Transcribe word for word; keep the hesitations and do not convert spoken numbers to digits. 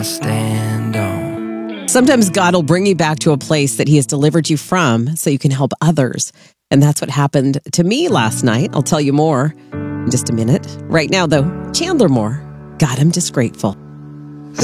I stand on. Sometimes God will bring you back to a place that he has delivered you from so you can help others. And that's what happened to me last night. I'll tell you more in just a minute. Right now, though, Chandler Moore, God, I'm just grateful.